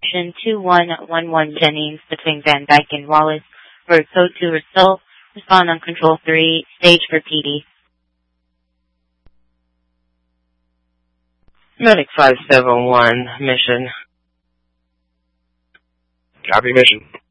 intersection 2111 Jennings between Van Dyke and Wallace for code 2 result. Respond on control 3, stage for PD. Medic 571, mission. Copy mission.